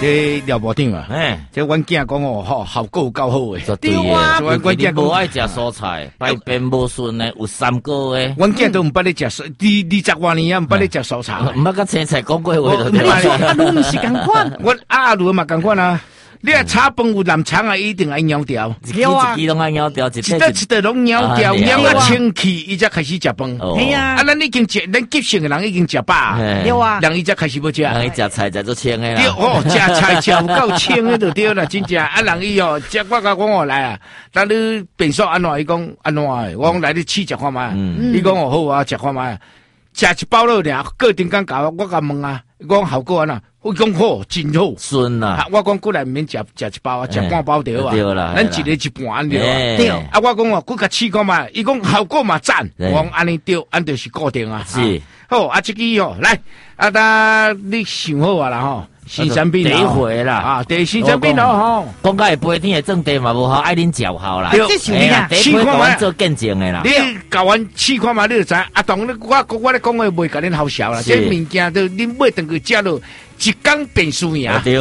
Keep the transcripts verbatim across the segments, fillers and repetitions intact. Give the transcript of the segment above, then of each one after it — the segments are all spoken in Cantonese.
这廖部长啊， 哎， 这阮囝讲哦，吼效果有够好诶。 就对诶， 阮阮囝无爱食蔬菜，排便无顺诶，有三个诶。 阮囝都毋捌咧食，二二十外年啊，毋捌咧食蔬菜。 毋捌甲青菜讲过话就对了。阿鲁毋是共款， 阮阿鲁嘛共款啊。你啊炒饭有南肠啊，一定爱咬掉。 一支一支拢爱咬掉，一一块一块拢咬掉，咬啊清气，伊才开始食饭。 系啊， 啊，咱已经食，咱急性诶人已经食饱， 对啊， 人伊才开始要食。 人伊食菜食做清诶啦。 对哦，食菜食有够清诶就对啦，真正。啊，人伊哦，食我甲讲哦来啊，但你变数安怎？伊讲安怎诶？我讲来你试食看卖。伊讲哦好啊，食看卖。食一包了俩，过阵间搞我甲问啊，讲效果安怎？我讲好，真好， 顺啊！ 我讲过来唔免食食一包啊，食半包对啊。 对啦， 咱一个一半对啊。 对。 啊，我讲哦，佮甲试看卖，伊讲效果嘛赞，我讲安尼对，安就是固定啊。 是。 好，啊，这个哦，来，啊，呾你想好啊啦吼。新产品第一回啦， 啊，第新产品咯吼， 讲到下半天的正地嘛无好，爱恁嚼好啦。 这是你啊， 第一回讲做见证的啦。 你搞完试看嘛，你就知。啊，当你我我咧讲话袂甲恁好笑啦，这物件都恁买等佢食落，一工变输赢。 对。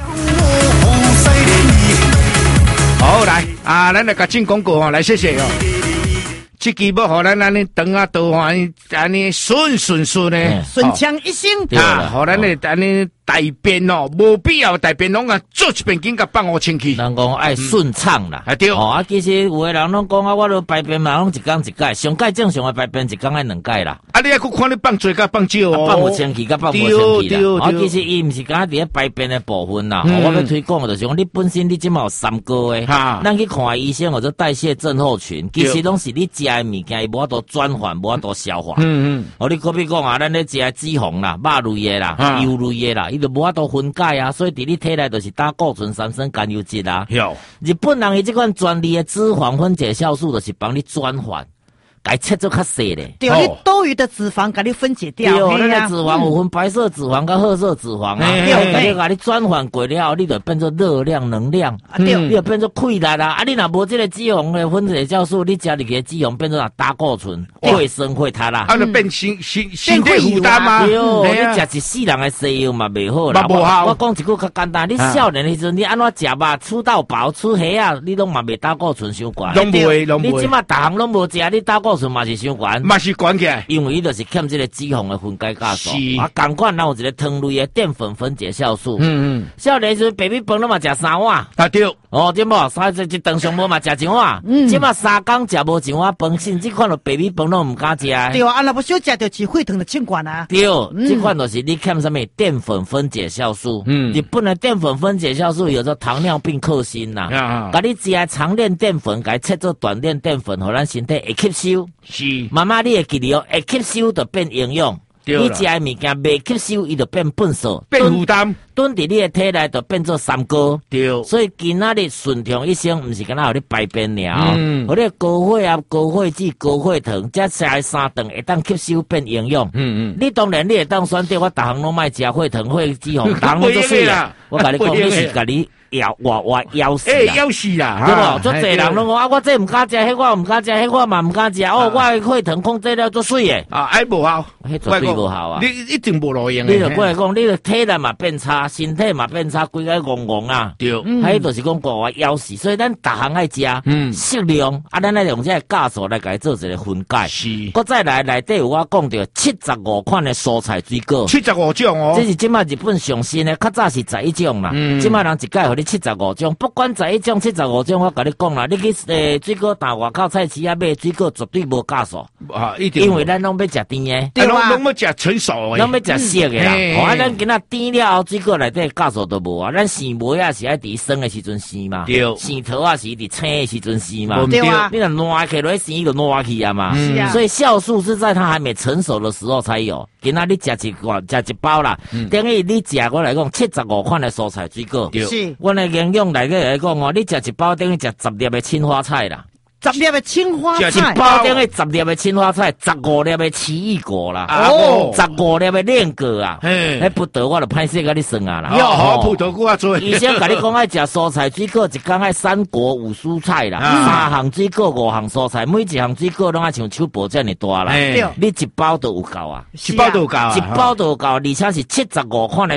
好来，啊，咱来甲进广告吼，来谢谢哦。这期要互咱安尼长啊倒安安尼顺顺顺呢， 顺畅一生啊，互咱咧安尼大便哦，无必要大便拢啊做一遍紧甲放我清气。 人讲爱顺畅啦， 啊对。 哦啊，其实有的人拢讲啊，我都排便嘛，拢一工一届，上届正常的排便一工爱两届啦。 啊，你还佫看你放多甲放少哦， 放有清气甲放无清气啦。啊，其实伊毋是讲伫咧排便的部分啦，我要推广的就是讲，你本身你即嘛有三高诶，咱去看医生或者代谢症候群，其实拢是你食的物件伊无法度转换，无法度消化。嗯嗯。哦，你可比讲啊，咱咧食脂肪啦、肉类的啦、油类的啦，伊就无法度分解啊，所以伫你体内就是胆固醇、三酸甘油酯啦。 有。 日本人伊即款专利的脂肪分解酵素，就是帮你转换。该切做较细咧， 对，你多余的脂肪给你分解掉。 对，咱的脂肪有分白色脂肪跟褐色脂肪啊，对，给你给你转换过了，你就变做热量、能量，对，你就变做溃烂啦。啊，你若无这个脂肪的分解酵素，你食入去脂肪变做啊胆固醇、会酸会塌啦， 啊，就变身身身体负担吗？ 对，你食一世人的西药嘛袂好啦。我讲一句较简单，你少年的时阵，你安怎食吧，吃到饱、吃虾啊，你拢嘛袂胆固醇伤悬。 拢袂，拢袂。 你即马逐项拢无食，你胆固醇嘛是伤悬， 嘛是悬起来， 因为伊就是欠这个脂肪的分解酵素。啊，同款咱有一个糖类的淀粉分解酵素。嗯嗯，少年时爸爸饭拢嘛食三碗， 啊对。 哦，对无？三一顿上无嘛食一碗，嗯，即马三工食无一碗饭，甚至看到爸爸饭拢唔敢食。 对啊，啊若不少食着是血糖的情况啊。 对，嗯、这款就是你欠什么淀粉分解酵素。嗯，日本的淀粉分解酵素有做糖尿病克星呐。啊，甲你食长链淀粉，甲切做短链淀粉，互咱身体会吸收。 是， 慢慢你会记得哦，会吸收就变营养。你食的物件未吸收，伊就变粪扫， 变负担， 蹲伫你的体内就变做三高。 对， 所以今仔日顺畅一生，毋是干那互你排便了，嗯，互你高血压、高血脂、高血糖，再食三顿会当吸收变营养。嗯嗯，你当然你会当选择我逐项拢卖食血糖、血脂肪，糖都水啦。我甲你讲，你是甲你。要我我要死啦！ 要死啦！ 对无？做侪人拢讲啊，我这唔敢食，迄我唔敢食，迄我嘛唔敢食。哦，我血糖控制了做水诶。 啊，哎无效， 迄绝对无效啊！ 你一定无路用诶。你就过来讲，你的体力嘛变差，身体嘛变差，规个戆戆啊。 对， 迄就是讲我要死，所以咱逐项爱食，嗯，适量啊，咱来用这个酵素来甲伊做一个分解。 是。 搁再来内底有我讲到七十五款的蔬菜水果。 七十五种哦。 这是即卖日本上新的，较早是十一种啦。嗯。即卖人一届互你七十五种。不管十一种、七十五种，我甲你讲啦，你去诶水果摊外口菜市啊买水果，绝对无酵素啊，一定。 因为咱拢要食甜诶， 对啊，拢要食成熟诶， 拢要食熟诶啦。哦，啊，咱今仔甜了后，水果内底酵素都无啊。咱生梅啊是爱伫生诶时阵生嘛，对。生桃啊是伫青诶时阵生嘛， 对啊。 你若烂起来生就烂去啊嘛， 是啊。 所以酵素是在它还没成熟的时候才有。今仔你食一罐，食一包啦，等于你食我来讲七十五款诶蔬菜水果， 是。 阮诶营养内底来讲哦，你食一包等于食十粒诶青花菜啦。 十粒的青花菜， 一包顶个十粒的青花菜，十五粒的奇异果啦， 哦， 十五粒的莲果啊，迄葡萄我就歹势甲你算啊啦。 哟，好葡萄我做。 医生甲你讲爱食蔬菜水果，一工爱三果五蔬菜啦，三项水果五项蔬菜，每一项水果拢爱像手部这么大啦。你一包都有够啊， 一包都有够啊， 一包都有够，而且是七十五款的。